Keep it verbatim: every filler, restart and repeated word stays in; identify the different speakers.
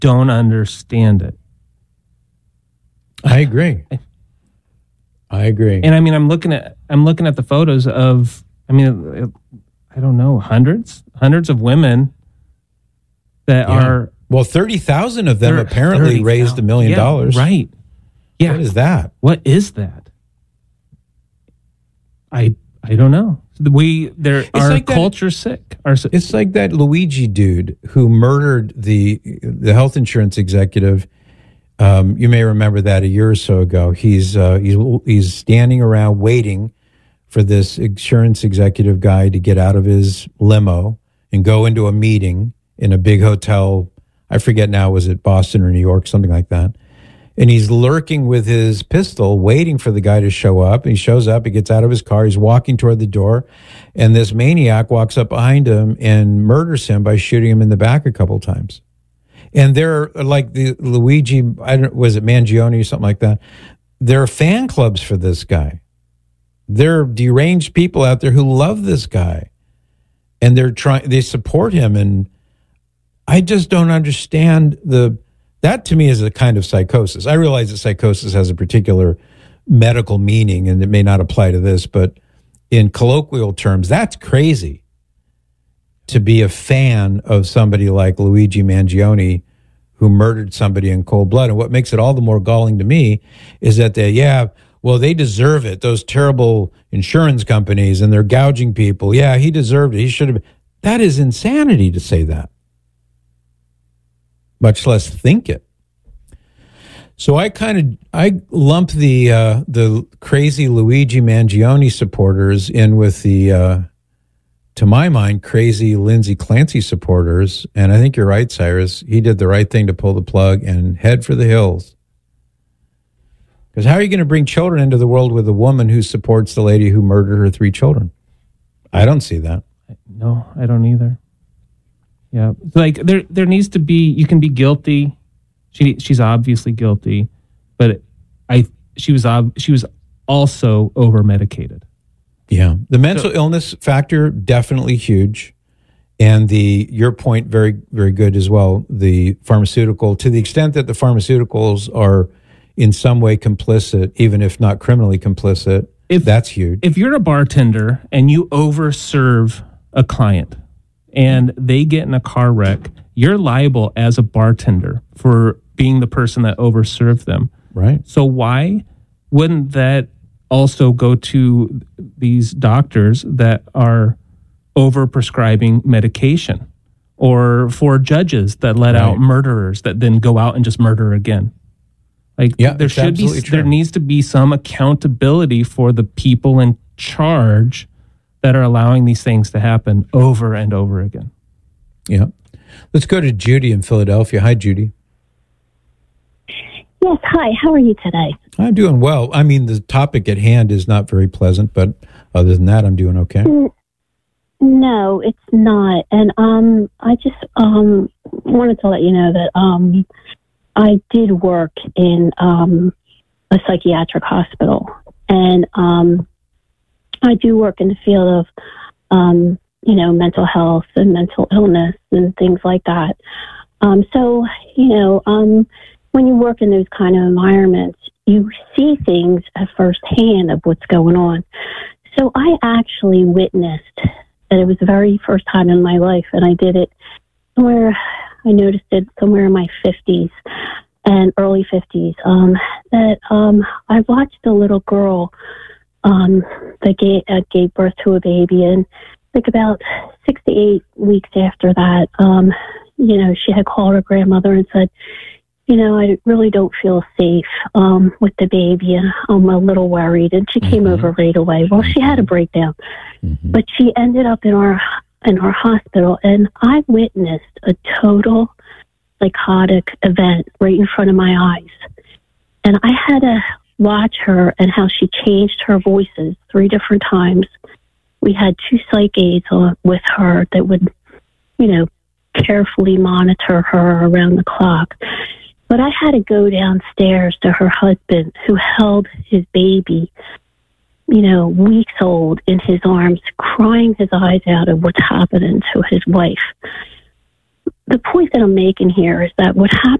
Speaker 1: don't understand it.
Speaker 2: I agree. I agree.
Speaker 1: And I mean, I'm looking at I'm looking at the photos of, I mean, I don't know, hundreds, hundreds of women that
Speaker 2: yeah.
Speaker 1: are.
Speaker 2: Well, thirty thousand of them apparently thirty, raised a million
Speaker 1: yeah,
Speaker 2: dollars.
Speaker 1: Right. Yeah.
Speaker 2: What is that?
Speaker 1: What is that? I I don't know. We there it's our like culture sick. Our,
Speaker 2: it's like that Luigi dude who murdered the the health insurance executive. Um, you may remember that a year or so ago. He's uh, he's he's standing around waiting for this insurance executive guy to get out of his limo and go into a meeting in a big hotel. I forget now, was it Boston or New York, something like that. And he's lurking with his pistol, waiting for the guy to show up. And he shows up, he gets out of his car, he's walking toward the door, and this maniac walks up behind him and murders him by shooting him in the back a couple times. And they're like the Luigi, I don't, was it Mangione or something like that? There are fan clubs for this guy. There are deranged people out there who love this guy, and they're trying, they support him. And I just don't understand the, that to me is a kind of psychosis. I realize that psychosis has a particular medical meaning and it may not apply to this, but in colloquial terms, that's crazy to be a fan of somebody like Luigi Mangione who murdered somebody in cold blood. And what makes it all the more galling to me is that they, yeah, well, they deserve it. Those terrible insurance companies, and they're gouging people. Yeah, he deserved it. He should have. That is insanity to say that, much less think it. So I kind of I lump the uh, the crazy Luigi Mangione supporters in with the, uh, to my mind, crazy Lindsay Clancy supporters. And I think you're right, Cyrus. He did the right thing to pull the plug and head for the hills. Because how are you going to bring children into the world with a woman who supports the lady who murdered her three children? I don't see that.
Speaker 1: No, I don't either. Yeah, like there, there needs to be. You can be guilty. She, she's obviously guilty, but I, she was, she was also over medicated.
Speaker 2: Yeah, the mental so, illness factor definitely huge, and the your point very, very good as well. The pharmaceutical, to the extent that the pharmaceuticals are in some way complicit, even if not criminally complicit, if, that's huge.
Speaker 1: If you're a bartender and you overserve a client and they get in a car wreck, you're liable as a bartender for being the person that overserved them.
Speaker 2: Right.
Speaker 1: So why wouldn't that also go to these doctors that are overprescribing medication, or for judges that let right. out murderers that then go out and just murder again? Like
Speaker 2: yeah,
Speaker 1: there should be,
Speaker 2: true.
Speaker 1: there needs to be some accountability for the people in charge that are allowing these things to happen over and over again.
Speaker 2: Yeah. Let's go to Judy in Philadelphia. Hi, Judy.
Speaker 3: Yes, hi. How are you today?
Speaker 2: I'm doing well. I mean, the topic at hand is not very pleasant, but other than that, I'm doing okay.
Speaker 3: No, it's not. And um, I just um wanted to let you know that um, I did work in um, a psychiatric hospital, and um, I do work in the field of um, you know, mental health and mental illness and things like that. Um, so, you know, um, when you work in those kind of environments, you see things at first hand of what's going on. So I actually witnessed, and it was the very first time in my life, and I did it somewhere, I noticed it somewhere in my fifties and early fifties, um, that um, I watched a little girl um, that gave, uh, gave birth to a baby, and like about six to eight weeks after that, um, you know, she had called her grandmother and said, you know, I really don't feel safe um, with the baby, and I'm a little worried. And she mm-hmm. came over right away. Well, she had a breakdown, mm-hmm. but she ended up in our in our hospital, and I witnessed a total psychotic event right in front of my eyes. And I had to watch her and how she changed her voices three different times. We had two psych aides on, with her that would, you know, carefully monitor her around the clock. But I had to go downstairs to her husband, who held his baby, you know, weeks old, in his arms, crying his eyes out of what's happening to his wife. the point that I'm making here is that what